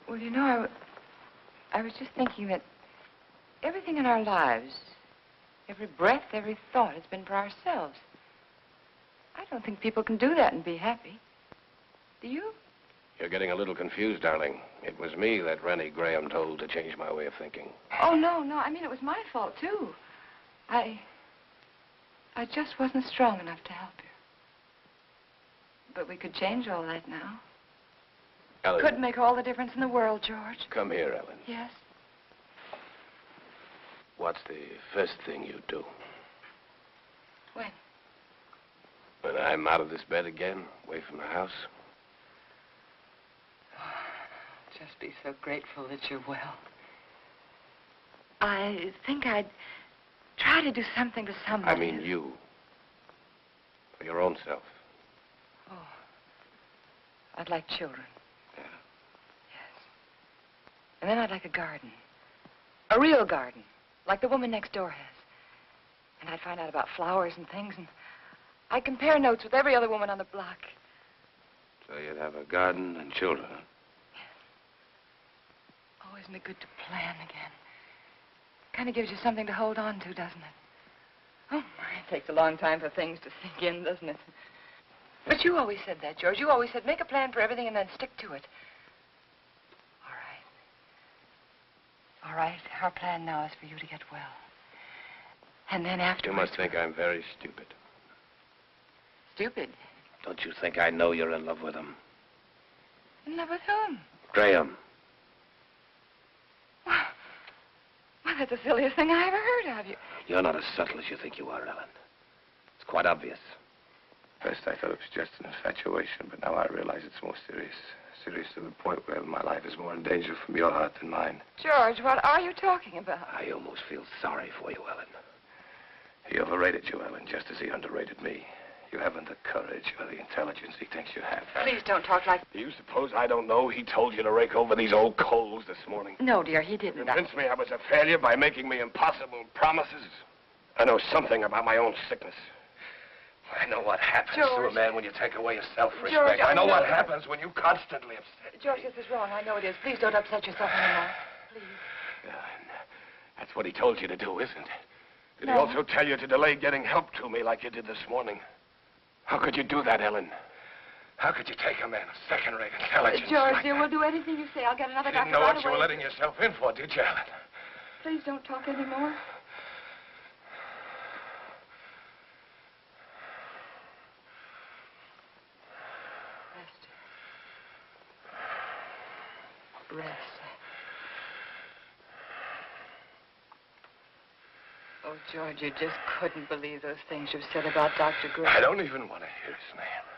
Well, you know, I was just thinking that everything in our lives, every breath, every thought has been for ourselves. I don't think people can do that and be happy. Do you? You're getting a little confused, darling. It was me that Rennie Graham told to change my way of thinking. Oh, no. I mean, it was my fault, too. I just wasn't strong enough to help you. But we could change all that now. Ellen. Could make all the difference in the world, George. Come here, Ellen. Yes? What's the first thing you do? When? When I'm out of this bed again, away from the house? Just be so grateful that you're well. I think I'd try to do something to somebody. I mean you. For your own self. Oh. I'd like children. Yeah. Yes. And then I'd like a garden. A real garden. Like the woman next door has. And I'd find out about flowers and things, and I'd compare notes with every other woman on the block. So you'd have a garden and children. Oh, isn't it good to plan again? Kind of gives you something to hold on to, doesn't it? Oh, my, it takes a long time for things to sink in, doesn't it? But you always said that, George. You always said, make a plan for everything and then stick to it. All right, our plan now is for you to get well. And then afterwards... You must think I'm very stupid. Stupid? Don't you think I know you're in love with him? In love with whom? Graham. Well, that's the silliest thing I ever heard of you. You're not as subtle as you think you are, Ellen. It's quite obvious. First, I thought it was just an infatuation, but now I realize it's more serious. Serious to the point where my life is more in danger from your heart than mine. George, what are you talking about? I almost feel sorry for you, Ellen. He overrated you, Ellen, just as he underrated me. You haven't the courage or the intelligence he thinks you have. Please don't talk like... Do you suppose I don't know he told you to rake over these old coals this morning? No, dear, he didn't. Convinced me I was a failure by making me impossible promises. I know something about my own sickness. I know what happens to a man when you take away his self-respect. George, I know what happens when you constantly upset George, this is wrong. I know it is. Please don't upset yourself anymore. Please. That's what he told you to do, isn't it? Did No. he also tell you to delay getting help to me like you did this morning? How could you do that, Ellen? How could you take a man of second-rate intelligence George, like dear, that? we'll do anything you say. I'll get another You didn't doctor know right what you away. were letting yourself in for, did you, Ellen? Please don't talk anymore. Rest. Oh, George, you just couldn't believe those things you've said about Dr. Gray. I don't even want to hear his name.